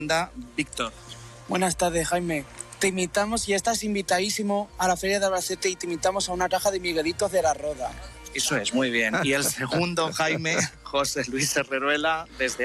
Víctor. Buenas tardes, Jaime. Te invitamos y estás invitadísimo a la Feria de Albacete y te invitamos a una caja de Miguelitos de la Roda. Eso es, muy bien. Y el segundo, Jaime, José Luis Herreruela, desde